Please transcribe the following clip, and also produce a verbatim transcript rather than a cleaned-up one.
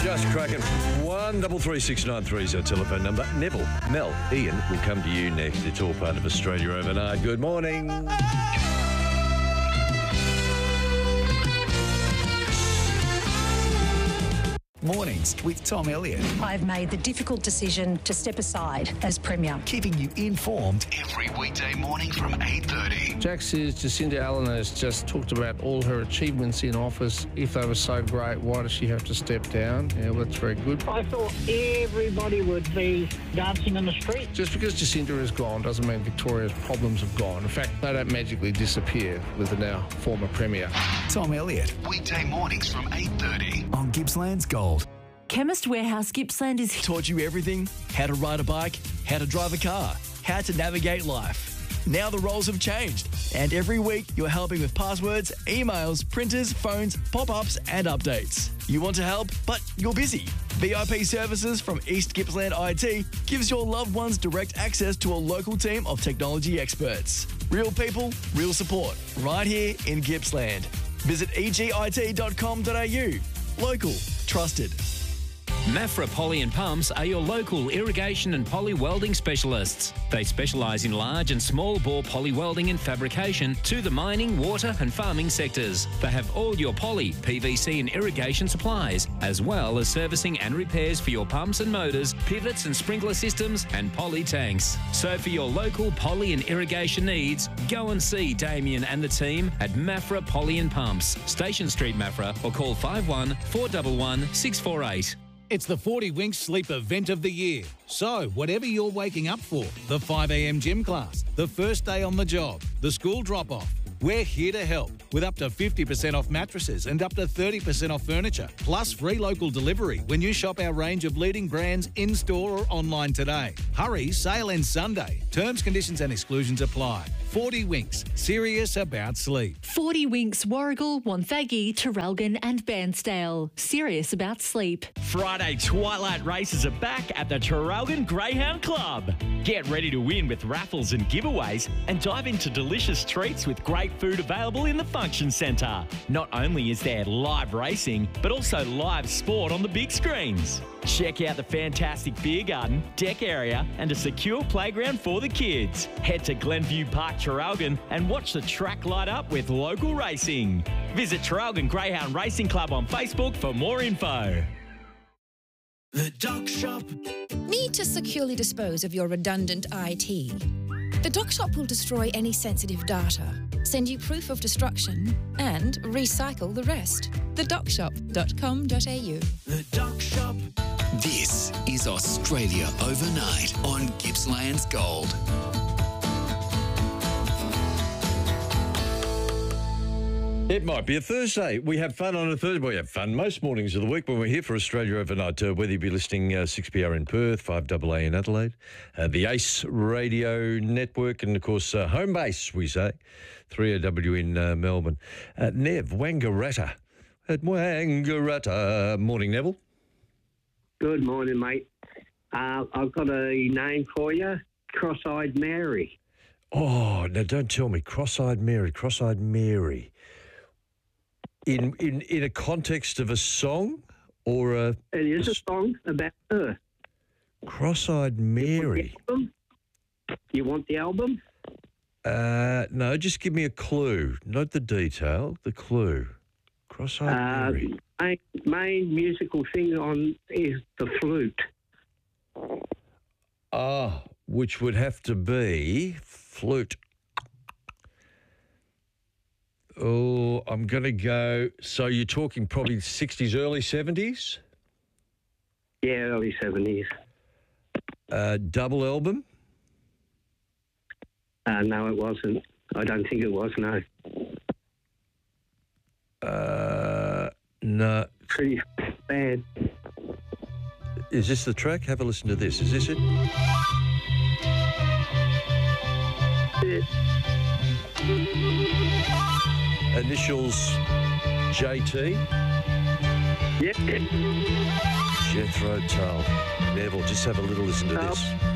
Just cracking. One double three six nine three is our telephone number. Neville, Mel, Ian will come to you next. It's all part of Australia Overnight. Good morning. Mornings with Tom Elliott. I've made the difficult decision to step aside as Premier. Keeping you informed every weekday morning from eight thirty. Jack says Jacinda Allen has just talked about all her achievements in office. If they were so great, why does she have to step down? Yeah, well, that's very good. I thought everybody would be dancing in the street. Just because Jacinda is gone doesn't mean Victoria's problems have gone. In fact, they don't magically disappear with the now former Premier. Tom Elliott. Weekday mornings from eight thirty. On Gippsland's Gold. Chemist Warehouse Gippsland is taught you everything: how to ride a bike, how to drive a car, how to navigate life. Now the roles have changed, and every week you're helping with passwords, emails, printers, phones, pop-ups and updates. You want to help, but you're busy. V I P Services from East Gippsland I T gives your loved ones direct access to a local team of technology experts. Real people, real support, right here in Gippsland. Visit e g i t dot com dot a u. Local, trusted. Mafra Poly and Pumps are your local irrigation and poly welding specialists. They specialise in large and small bore poly welding and fabrication to the mining, water and farming sectors. They have all your poly, P V C and irrigation supplies, as well as servicing and repairs for your pumps and motors, pivots and sprinkler systems and poly tanks. So for your local poly and irrigation needs, go and see Damien and the team at Mafra Poly and Pumps, Station Street, Mafra, or call five one four one one six four eight. It's the forty Winks Sleep event of the year. So, whatever you're waking up for, the five a m gym class, the first day on the job, the school drop-off, we're here to help with up to fifty percent off mattresses and up to thirty percent off furniture, plus free local delivery when you shop our range of leading brands in-store or online today. Hurry, sale ends Sunday. Terms, conditions and exclusions apply. forty Winks, serious about sleep. forty Winks, Warragul, Wonthaggi, Traralgon and Bairnsdale. Serious about sleep. Friday Twilight races are back at the Traralgon Greyhound Club. Get ready to win with raffles and giveaways and dive into delicious treats with great food available in the function centre. Not only is there live racing, but also live sport on the big screens. Check out the fantastic beer garden, deck area and a secure playground for the kids. Head to Glenview Park Traralgon and watch the track light up with local racing. Visit Traralgon Greyhound Racing Club on Facebook for more info. The Doc Shop. Need to securely dispose of your redundant I T? The Doc Shop will destroy any sensitive data, send you proof of destruction, and recycle the rest. the doc shop dot com dot a u. The Doc Shop. This is Australia Overnight on Gippsland's Gold. It might be a Thursday. We have fun on a Thursday. We have fun most mornings of the week when we're here for Australia Overnight. Uh, whether you be listening uh, six p r in Perth, five A A in Adelaide, uh, the ACE Radio Network, and, of course, uh, home base, we say, three O W in uh, Melbourne. Uh, Nev, Wangaratta. At Wangaratta. Morning, Neville. Good morning, mate. Uh, I've got a name for you, Cross-Eyed Mary. Oh, no, don't tell me. Cross-Eyed Mary, Cross-Eyed Mary. In, in in a context of a song or a... It is a song about her. Cross-Eyed Mary. You, you want the album? Uh, no, just give me a clue. Not the detail, the clue. Cross-Eyed uh, Mary. Main, main musical thing on is the flute. Ah, which would have to be flute. Oh, I'm going to go... So you're talking probably sixties, early seventies? Yeah, early seventies. Uh, double album? Uh, no, it wasn't. I don't think it was, no. Uh, no. Pretty bad. Is this the track? Have a listen to this. Is this it? Yeah. Initials J T? Yep. Jethro Tull. Neville, just have a little listen to this.